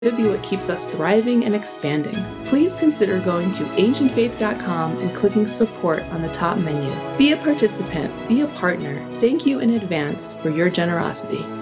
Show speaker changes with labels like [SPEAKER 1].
[SPEAKER 1] be what keeps us thriving and expanding. Please consider going to ancientfaith.com and clicking support on the top menu. Be a participant, be a partner. Thank you in advance for your generosity.